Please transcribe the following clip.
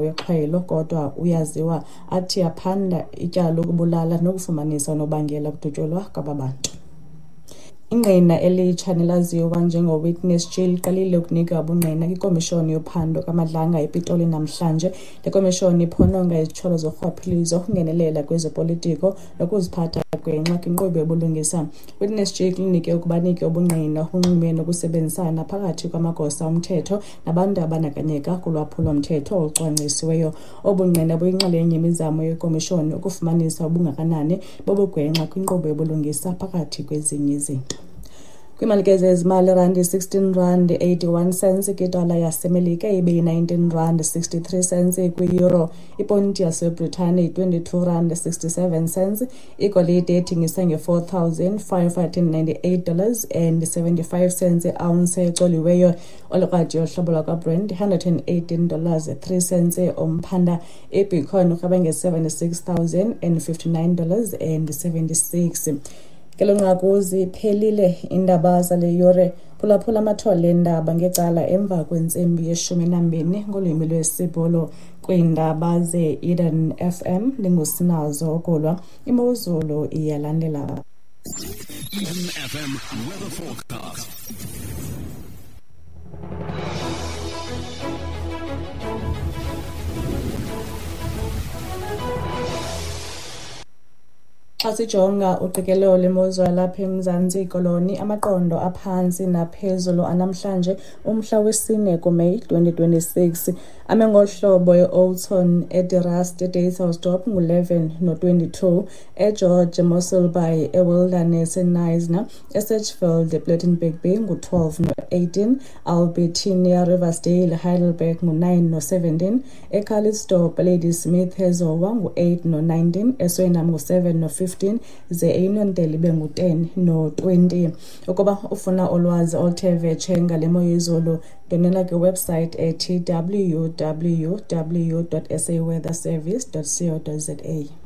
weqhayelo kodwa uyaziwa athi aphanda ityala lokubulala nokufumanisa unobangela kudutyulwa kwabantu. Ingqina elitsha nelaziwa njengo-Witness Jail liqalile ukunika ubungqina kwikomishoni yophando kaMadlanga ePitoli namhlanje. Le komishoni iphononga izityholo zorhwaphilizo, ukungenelela kwezopolitiko nokuziphatha gwenxa kwinkqubo yobulungisa. Witness Jail linike ukubanike ubungqina unxulumene nokusebenzisana phakathi kwamagosa omthetho nabantu abanakanyeka kulwaphulo-mthetho olucwangcisiweyo. Obungqina buyinxalenye imizamo yekomishoni ukufumanisa ubungakanani bobugwenxa kwinkqubo yobulungisa phakathi kwezinye izinto. Kwimalike zezimali R16.81 kwidollar yaseMelika ibe R19.63 kwi-euro, iponti yaseBritane R22.67, igolide ethengisa $4,598.75 i-ounce ecoliweyo, olukati yohlobo lwaka-Brent $118.03 omphanda, ibitcoin urhwebe nge $76,059.76. Ngelo nqaku ziphelile iindaba zale yure. Phulaphula amathole endaba ngecala emva kwentsimbi ye-12 ngolwimi lwesiBhulu kwiindaba ze-Eden FM. Ndingusinazo Okulwa. Imozulu iyalandela. Eden FM weather forecast. Xa sijonga uqikelelo lwemozulu lapha eMzantsi Koloni, amaqondo aphantsi naphezulu anamhlanje umhla wesine kuMeyi 2026 ame ngohlobo e-Oulton, eDirrast, eDayselsdorp ngu-11 no-22, eGeorge, eMossel Bay, eWilderness, eNisna, eSatchfield, ePlettenberg Bay ngu-12 no-18, Albertina, Riversdale, Heidelberg ngu-9 no-17, eCalittsdorp, Ladysmith, eZowa ngu-8 no-19, eSweinham ngu-7 no-15, ze eNontele ibe ngu-10 no-20. Ukuba ufuna ulwazi oluthe vetshe ngale mo yezulu, ndonela kwiwebsite ethi www.saweatherservice.co.za.